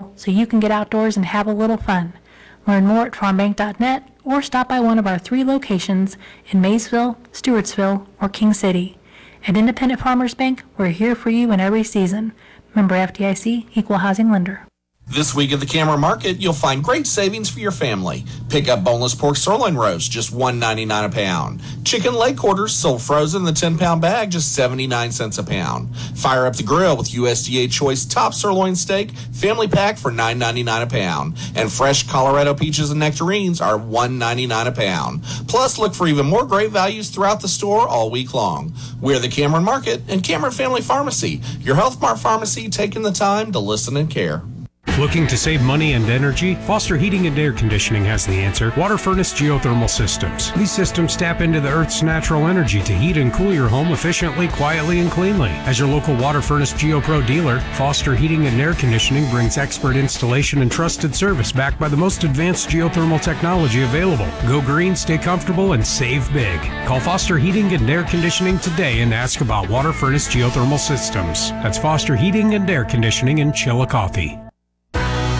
affordable so you can get outdoors and have a little fun. Learn more at farmbank.net or stop by one of our 3 locations in Maysville, Stewartsville, or King City. At Independent Farmers Bank, we're here for you in every season. Member FDIC, Equal Housing Lender. This week at the Cameron Market, you'll find great savings for your family. Pick up boneless pork sirloin roast, just $1.99 a pound. Chicken leg quarters sold frozen in the 10-pound bag, just 79 cents a pound. Fire up the grill with USDA Choice Top Sirloin Steak, family pack for $9.99 a pound. And fresh Colorado peaches and nectarines are $1.99 a pound. Plus, look for even more great values throughout the store all week long. We're the Cameron Market and Cameron Family Pharmacy, your Health Mart pharmacy taking the time to listen and care. Looking to save money and energy? Foster Heating and Air Conditioning has the answer. Water Furnace Geothermal Systems. These systems tap into the Earth's natural energy to heat and cool your home efficiently, quietly, and cleanly. As your local Water Furnace GeoPro dealer, Foster Heating and Air Conditioning brings expert installation and trusted service backed by the most advanced geothermal technology available. Go green, stay comfortable, and save big. Call Foster Heating and Air Conditioning today and ask about Water Furnace Geothermal Systems. That's Foster Heating and Air Conditioning in Chillicothe.